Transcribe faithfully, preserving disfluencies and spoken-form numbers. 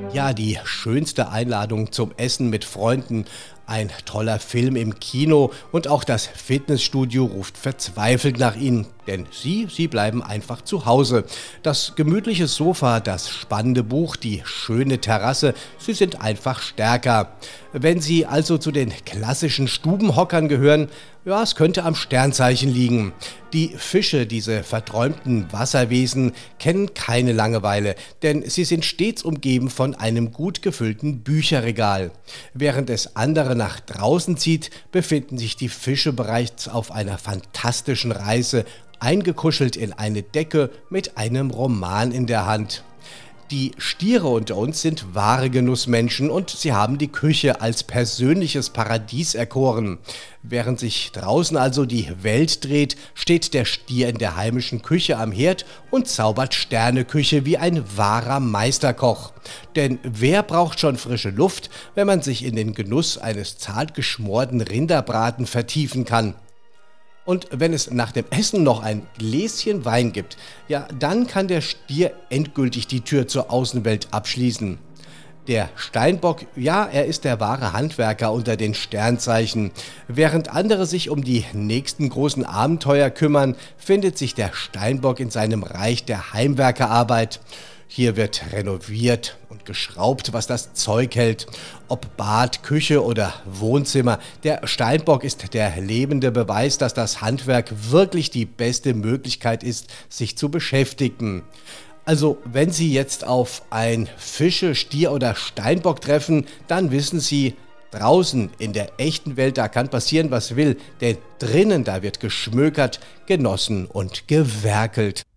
Ja, die schönste Einladung zum Essen mit Freunden, ein toller Film im Kino und auch das Fitnessstudio ruft verzweifelt nach Ihnen, denn Sie, Sie bleiben einfach zu Hause. Das gemütliche Sofa, das spannende Buch, die schöne Terrasse, Sie sind einfach stärker. Wenn Sie also zu den klassischen Stubenhockern gehören, ja, es könnte am Sternzeichen liegen. Die Fische, diese verträumten Wasserwesen, kennen keine Langeweile, denn sie sind stets umgeben von einem gut gefüllten Bücherregal. Während es andere nach draußen zieht, befinden sich die Fische bereits auf einer fantastischen Reise, eingekuschelt in eine Decke mit einem Roman in der Hand. Die Stiere unter uns sind wahre Genussmenschen und sie haben die Küche als persönliches Paradies erkoren. Während sich draußen also die Welt dreht, steht der Stier in der heimischen Küche am Herd und zaubert Sterneküche wie ein wahrer Meisterkoch. Denn wer braucht schon frische Luft, wenn man sich in den Genuss eines zart geschmorten Rinderbraten vertiefen kann? Und wenn es nach dem Essen noch ein Gläschen Wein gibt, ja, dann kann der Stier endgültig die Tür zur Außenwelt abschließen. Der Steinbock, ja, er ist der wahre Handwerker unter den Sternzeichen. Während andere sich um die nächsten großen Abenteuer kümmern, findet sich der Steinbock in seinem Reich der Heimwerkerarbeit. Hier wird renoviert und geschraubt, was das Zeug hält. Ob Bad, Küche oder Wohnzimmer, der Steinbock ist der lebende Beweis, dass das Handwerk wirklich die beste Möglichkeit ist, sich zu beschäftigen. Also, wenn Sie jetzt auf ein Fische-, Stier- oder Steinbock treffen, dann wissen Sie, draußen in der echten Welt, da kann passieren, was will, denn drinnen, da wird geschmökert, genossen und gewerkelt.